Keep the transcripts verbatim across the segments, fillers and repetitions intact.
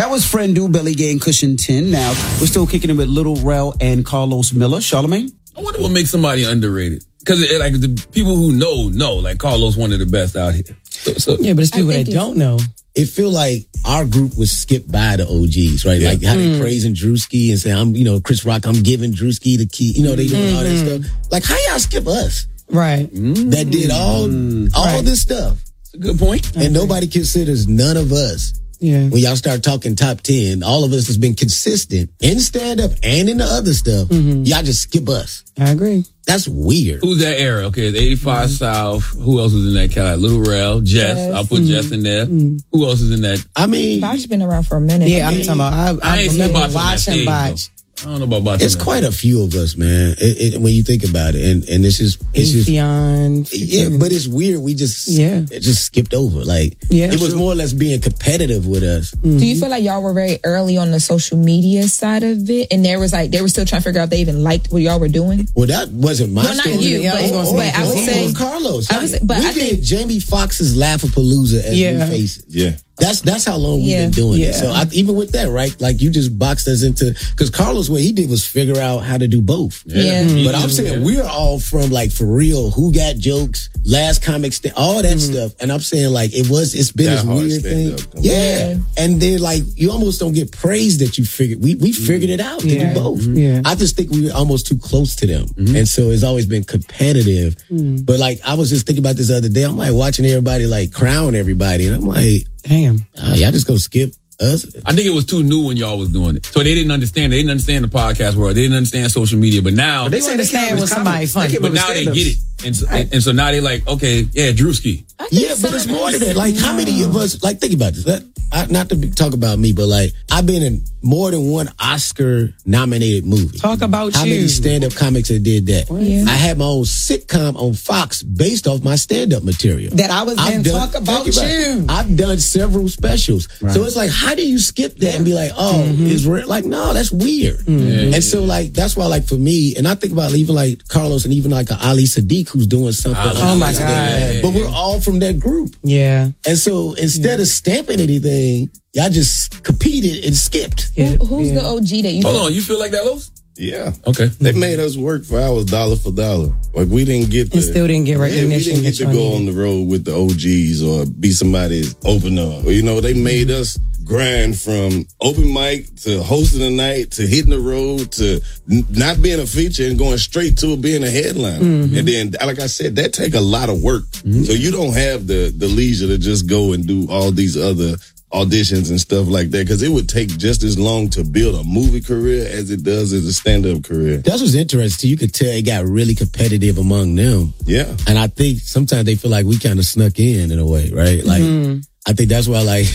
That was Friend Do, Billy Gay and Cushington. Now, we're still kicking it with Lil Rel and Carlos Miller. Charlamagne? I wonder what makes somebody underrated. Because like the people who know, know. Like Carlos, one of the best out here. So, so. Yeah, but it's people that don't know. It feel like our group was skipped by the O Gs, right? Yeah. Like how they mm. praising Drewski and say, I'm, you know, Chris Rock, I'm giving Drewski the key. You know, they doing mm-hmm. all that stuff. Like, how y'all skip us? Right. Mm. That did all, mm. all right. this stuff. That's a good point. And okay. nobody considers none of us. Yeah. When y'all start talking top ten, all of us has been consistent in stand-up and in the other stuff. Mm-hmm. Y'all just skip us. I agree. That's weird. Who's that era? Okay, the eighty-five mm-hmm. South. Who else was in that cat? Lil Rel, Jess. Yes. I'll put mm-hmm. Jess in there. Mm-hmm. Who else is in that? I mean, Botch's been around for a minute. Yeah, I mean, I'm talking about. I, I, I ain't seen Botch watching Botch. I don't know about Botch. It's quite a few of us, man. It, it, when you think about it, and and this is it's just beyond. Yeah, but it's weird. We just yeah, it just skipped over. Like yeah, it was more or less being competitive with us. Mm-hmm. Do you feel like y'all were very early on the social media side of it, and there was like they were still trying to figure out if they even liked what y'all were doing? Well, that wasn't my well, story. not you, yeah, but, I, was but I would say Carlos. I was, but we I did think Jamie Foxx's Laugh-A-Palooza as yeah. New Faces. Yeah. That's that's how long we've yeah. been doing yeah. it. So I, even with that, right? Like you just boxed us into because Carlos, what he did was figure out how to do both. Yeah. yeah. But I'm saying we're all from like for real. Who got jokes? Last comic stand, all that mm-hmm. stuff. And I'm saying like it was. It's been that this weird thing. Up. Yeah. yeah. And then like you almost don't get praised that you figured. We we figured it out to yeah. do both. Mm-hmm. Yeah. I just think we were almost too close to them, mm-hmm. and so it's always been competitive. Mm-hmm. But like I was just thinking about this the other day. I'm like watching everybody like crown everybody, and I'm like. Damn. Uh, y'all just go skip us. I think it was too new when y'all was doing it. So they didn't understand. They didn't understand the podcast world. They didn't understand social media. But now... But they say understand when somebody funny. But now they get it. And so, and, and so now they like, okay, yeah, Drewski. Yeah, but it's more than that. Like, how many of us... Like, think about this. That, I, not to be, talk about me, but like, I've been in more than one Oscar-nominated movie. Talk about how you. How many stand-up comics that did that? Yeah. I had my own sitcom on Fox based off my stand-up material. That I was in Talk About You. About I've done several specials. Right. So it's like, how do you skip that and be like, oh, mm-hmm. it's re-? Like, no, that's weird. Mm-hmm. Yeah, and yeah. so like, that's why like for me, and I think about even like Carlos and even like Ali Sadiq who's doing something. Oh, oh my God. That. But we're all from that group. Yeah. And so instead yeah. of stamping anything, y'all just competed and skipped. Yeah. Who, who's yeah. the O G that you Hold on, you feel like that, Los? Yeah. Okay. They made us work for hours, dollar for dollar. Like we didn't get the... And still didn't get recognition. Yeah, we didn't get to go on the road with the O Gs or be somebody's opener. You know, they made us grind from open mic to hosting a night to hitting the road to n- not being a feature and going straight to being a headliner. Mm-hmm. And then, like I said, that take a lot of work. Mm-hmm. So you don't have the, the leisure to just go and do all these other auditions and stuff like that, because it would take just as long to build a movie career as it does as a stand-up career. That's what's interesting. You could tell it got really competitive among them. Yeah. And I think sometimes they feel like we kind of snuck in in a way, right? Like, mm-hmm. I think that's why, like,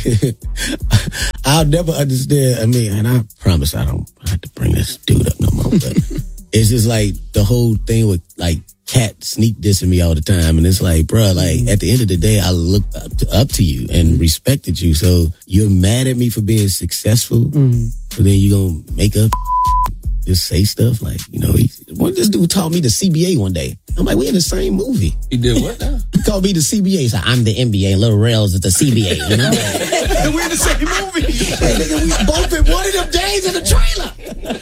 I'll never understand. I mean, and I promise I don't have to bring this dude up no more, but it's just like the whole thing with, like, Cat sneak dissing me all the time. And it's like, bro, like, mm-hmm. at the end of the day, I looked up to, up to you and respected you. So you're mad at me for being successful, mm-hmm. but then you gonna make up just say stuff like, you know, he, one this dude taught me the C B A one day. I'm like, we in the same movie. He did what now? He called me the C B A. He's like, I'm the N B A and Lil Rel's is the C B A. You know? And we're in the same movie. Hey, nigga, we both in one of them days in the trailer.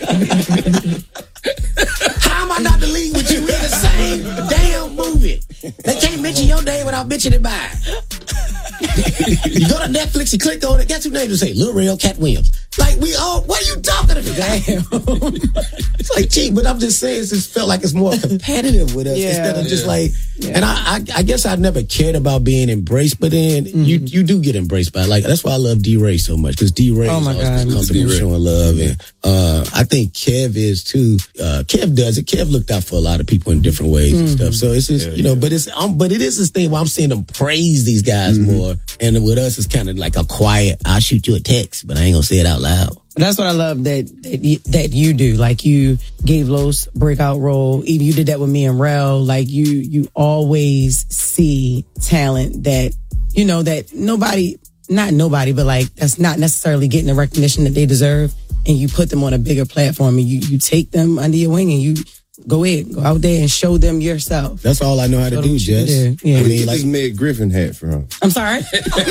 How am I not the lead with you? We're in the same damn movie. They can't mention your name without mentioning mine. You go to Netflix, you click on it, guess who name to say? Lil Rel, Cat Williams. Like, we all, what are you talking about? Damn. It's like, gee, but I'm just saying, it just felt like it's more competitive with us yeah, instead of yeah. just like, yeah. and I, I I guess I never cared about being embraced, but then mm-hmm. you you do get embraced by, like, that's why I love D-Ray so much, because D-Ray oh is always comfortable showing love, and uh, I think Kev is too. Uh, Kev does it. Kev looked out for a lot of people in different ways mm-hmm. and stuff, so it's just, yeah, you know, yeah. but it's, um, but it is this thing where I'm seeing them praise these guys mm-hmm. more, and with us, it's kind of like a quiet, I'll shoot you a text, but I ain't gonna say it out loud. That's what I love that that you, that you do. Like, you gave Los breakout role. Even you did that with me and Rel. Like, you you always see talent that, you know, that nobody, not nobody, but like that's not necessarily getting the recognition that they deserve. And you put them on a bigger platform and you, you take them under your wing and you go ahead, go out there and show them yourself. That's all I know how to Show do, them what you can Jess. do. Yeah. I Where mean, you get like, this Meg Griffin hat from? I'm sorry.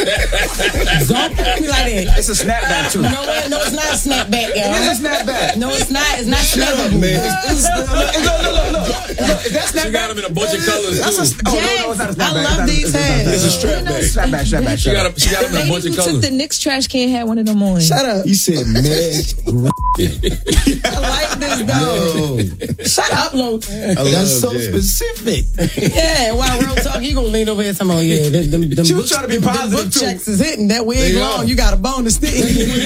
Don't put me like that. It's a snapback too. You know what? No, it's not a snapback, y'all. It is a snapback. No, it's not. It's not snapback. man. It's, it's, look, look, look, look, look. Look, is that She snapback? got him in a bunch of colors That's too. a, oh, no, no, it's not a snapback. I love these hats. It's a strap back. Snapback, snapback, She got snapback. him. She got him in a Lady bunch who of took colors. the Knicks trash can had one of them on. Shut up. you said Meg I like this, though. Shut up, Lo. That's so Jess. specific. Yeah, while real talk, you gonna lean over here and say, oh, yeah, them, them, them She was book- trying to be them- them positive, book too. checks is hitting. That wig They long, are. you got a bone to stick.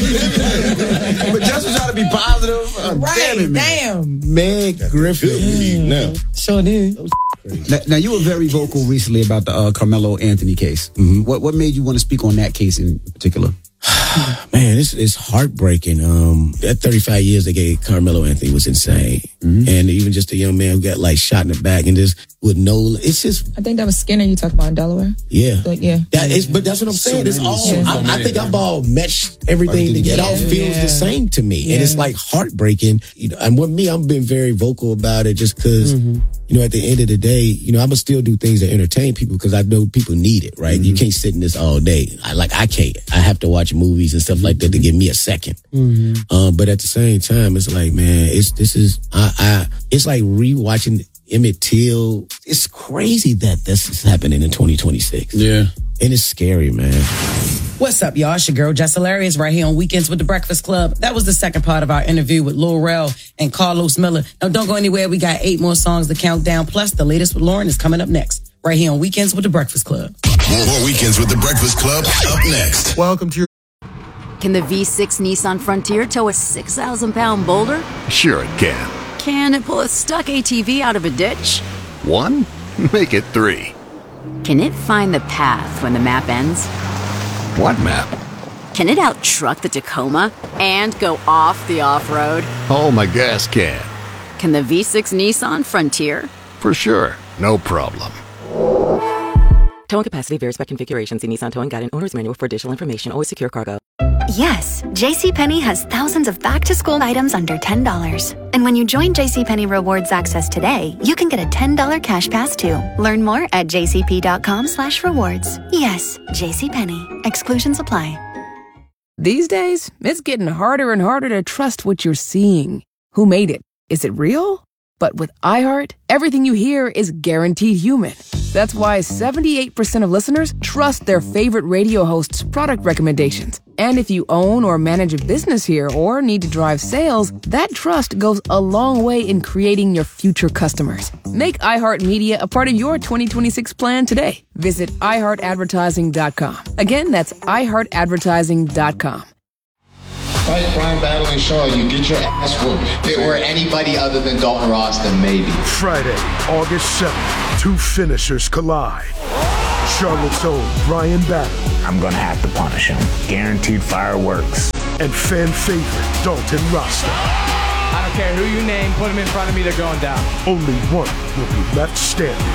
But Jess was trying to be positive. Uh, Right, damn it, man. damn. Meg Good Griffin. read now. Sure did. Now, now, you were very vocal recently about the uh, Carmelo Anthony case. What what made you want to speak on that case in particular? Man, it's it's heartbreaking. Um, that thirty-five years they gave Carmelo Anthony was insane, and even just a young man who got like shot in the back and just with no. It's just I think that was Skinner you talked about in Delaware. yeah, Like, yeah. That is, but that's what I'm saying. It's many, all. so I, I many. think I've all meshed everything Everything together. It all together. feels Yeah. the same to me, Yeah. and it's like heartbreaking. You know, and with me, I've been very vocal about it, just because you know, at the end of the day, you know, I'm gonna still do things that entertain people because I know people need it. Right? You can't sit in this all day. I like I can't. I have to watch movies and stuff like that to give me a second. Um, but at the same time, it's like, man, it's this is I, I it's like rewatching Emmett Till. It's crazy that this is happening in twenty twenty-six. Yeah. And it's scary, man. What's up, y'all? It's your girl, Jess Hilarious, right here on Weekends with the Breakfast Club. That was the second part of our interview with Lil Rel and Carlos Miller. Now, don't go anywhere. We got eight more songs to count down. Plus, the latest with Lauren is coming up next, right here on Weekends with the Breakfast Club. More, more Weekends with the Breakfast Club up next. Welcome to your... Can the V six Nissan Frontier tow a six thousand pound boulder? Sure it can. Can it pull a stuck A T V out of a ditch? One? Make it three. Can it find the path when the map ends? What map? Can it out-truck the Tacoma and go off the off-road? Oh, my gas can. Can the V six Nissan Frontier? For sure. No problem. Towing capacity varies by configuration. See Nissan Towing Guide and Owner's Manual for additional information. Always secure cargo. Yes, JCPenney has thousands of back-to-school items under ten dollars. And when you join JCPenney Rewards Access today, you can get a ten dollars cash pass too. Learn more at jcp.com slash rewards. Yes, JCPenney. Exclusions apply. These days, it's getting harder and harder to trust what you're seeing. Who made it? Is it real? But with iHeart, everything you hear is guaranteed human. That's why seventy-eight percent of listeners trust their favorite radio hosts' product recommendations. And if you own or manage a business here or need to drive sales, that trust goes a long way in creating your future customers. Make iHeartMedia a part of your twenty twenty-six plan today. Visit i heart advertising dot com. Again, that's i heart advertising dot com. Fight Brian Battling Shaw, you get your ass whooped. If it were anybody other than Dalton Ross, then maybe. Friday, August seventh, two finishers collide. Charlotte's own Brian Battling. I'm gonna have to punish him. Guaranteed fireworks. And fan favorite Dalton Rasta. I don't care who you name, put him in front of me, they're going down. Only one will be left standing.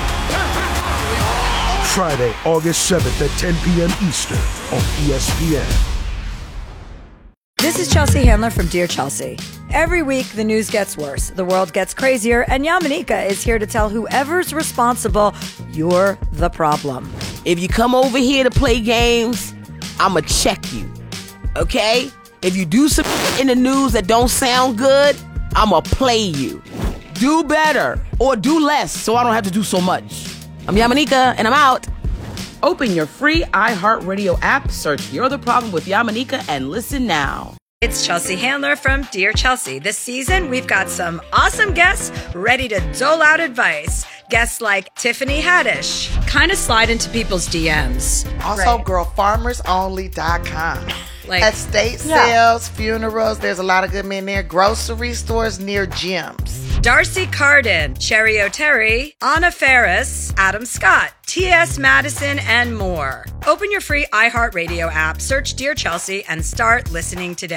Friday, August seventh at ten p.m. Eastern on E S P N. This is Chelsea Handler from Dear Chelsea. Every week, the news gets worse, the world gets crazier, and Yamanika is here to tell whoever's responsible, you're the problem. If you come over here to play games, I'ma check you, okay? If you do some in the news that don't sound good, I'ma play you. Do better, or do less, so I don't have to do so much. I'm Yamanika, and I'm out. Open your free iHeartRadio app, search You're the Problem with Yamanika, and listen now. It's Chelsea Handler from Dear Chelsea. This season, we've got some awesome guests ready to dole out advice. Guests like Tiffany Haddish, kind of slide into people's D Ms. Also, Right. girl farmers only dot com. Like- Estate Yeah. sales, funerals, there's a lot of good men there. Grocery stores near gyms. Darcy Carden, Cherry O'Terry, Anna Ferris, Adam Scott, T S Madison, and more. Open your free iHeartRadio app, search Dear Chelsea, and start listening today.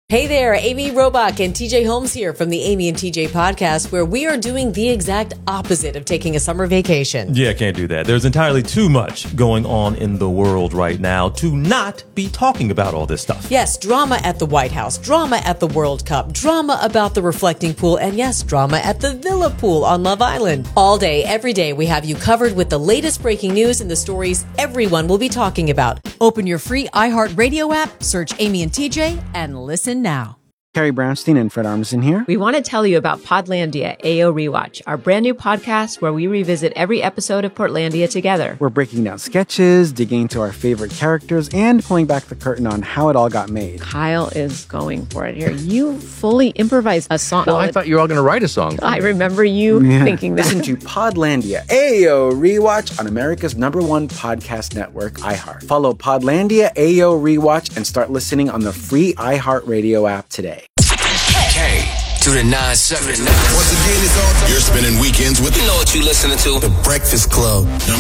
Hey there, Amy Robach and T J Holmes here from the Amy and T J podcast, where we are doing the exact opposite of taking a summer vacation. Yeah, can't do that. There's entirely too much going on in the world right now to not be talking about all this stuff. Yes, drama at the White House, drama at the World Cup, drama about the reflecting pool, and yes, drama at the Villa pool on Love Island. All day, every day, we have you covered with the latest breaking news and the stories everyone will be talking about. Open your free iHeartRadio app, search Amy and T J, and listen now. Carrie Brownstein and Fred Armisen here. We want to tell you about Podlandia A O Rewatch, our brand new podcast where we revisit every episode of Portlandia together. We're breaking down sketches, digging into our favorite characters, and pulling back the curtain on how it all got made. Kyle is going for it here. You fully improvised a song. Well, I thought you were all going to write a song. I remember you yeah. thinking that. Listen to Podlandia A O Rewatch on America's number one podcast network, iHeart. Follow Podlandia A O Rewatch and start listening on the free iHeartRadio app today. K to the nine seven nine. Once again, it's all time. You're spending weekends with, you know what you listening to, The Breakfast Club.